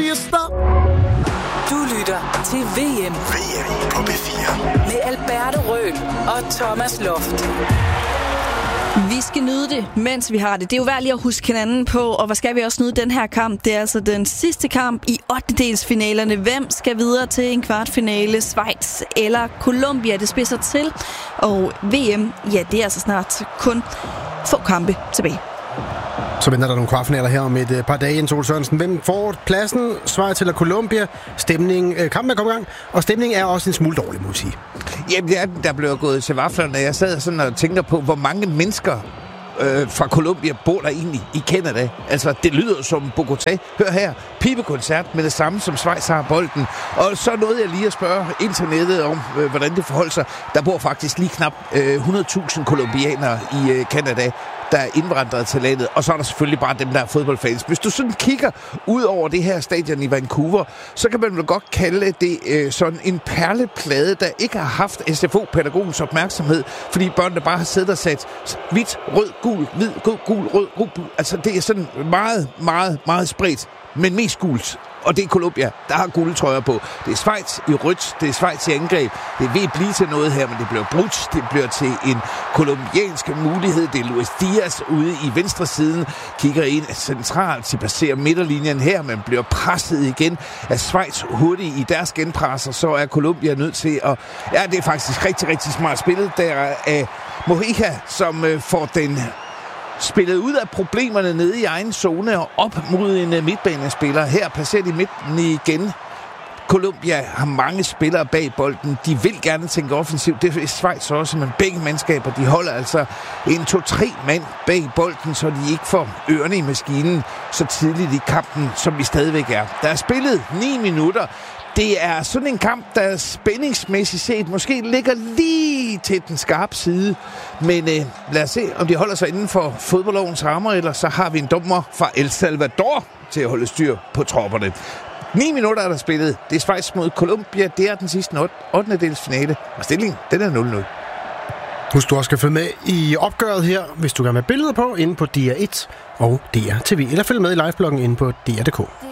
Du lytter til VM på B4 med Alberto Røhl og Thomas Loft. Vi skal nyde det, mens vi har det. Det er jo værd lige at huske hinanden på, og hvad skal vi også nyde den her kamp? Det er altså den sidste kamp i 8-delsfinalerne. Hvem skal videre til en kvartfinale? Schweiz eller Colombia? Det spidser til. Og VM, ja, det er altså snart kun få kampe tilbage. Så venter der nogle kvartfinaler her om et par dage, Jens Ole Sørensen. Hvem får pladsen? Schweiz eller Colombia? Kampen er kommet i gang, og stemningen er også en smule dårlig, må jeg sige. Jamen, der blev gået til vaflerne. Jeg sad sådan og tænker på, hvor mange mennesker fra Colombia bor der egentlig i Canada. Altså, det lyder som Bogotá. Hør her, pibekoncert med det samme, som Schweiz har bolden. Og så nåede jeg lige at spørge internettet om, hvordan det forholder sig. Der bor faktisk lige knap 100.000 colombianere i Canada, der er indvandret til landet. Og så er der selvfølgelig bare dem, der er fodboldfans. Hvis du sådan kigger ud over det her stadion i Vancouver, så kan man vel godt kalde det sådan en perleplade, der ikke har haft SFO-pædagogens opmærksomhed, fordi børnene bare har siddet og sat hvidt, rød, gul, hvid, gul, rød, gul. Altså, det er sådan meget, meget, meget spredt, men mest gult. Og det er Colombia, der har gule trøjer på. Det er Schweiz i rødt, det er Schweiz i angreb. Det er ved at blive til noget her, men det bliver brudt. Det bliver til en kolumbiansk mulighed. Det er Luis Diaz ude i venstre siden. Kigger ind centralt til passerer midterlinjen her, men bliver presset igen af Schweiz hurtigt i deres genpresser. Så er Colombia nødt til at... Ja, det er faktisk rigtig, rigtig smart spillet. Der er Mojica, som får den... spillet ud af problemerne nede i egen zone og op mod en midtbanespiller. Her passerer de midten igen. Colombia har mange spillere bag bolden. De vil gerne tænke offensivt. Det er Schweiz også, men begge mandskaber, de holder altså en 2-3 mand bag bolden, så de ikke får ørerne i maskinen så tidligt i kampen, som vi stadigvæk er. Der er spillet 9 minutter. Det er sådan en kamp, der spændingsmæssigt set måske ligger lige til den skarpe side. Men lad os se, om de holder sig inden for fodboldlovens rammer, eller så har vi en dommer fra El Salvador til at holde styr på tropperne. 9 minutter er der spillet. Det er Schweiz mod Colombia. Det er den sidste 8. delsfinale. Og stillingen, den er 0-0. Husk, du også skal følge med i opgøret her, hvis du gerne vil have billeder på, inde på DR1 og DR TV. Eller følge med i livebloggen inde på DR.dk.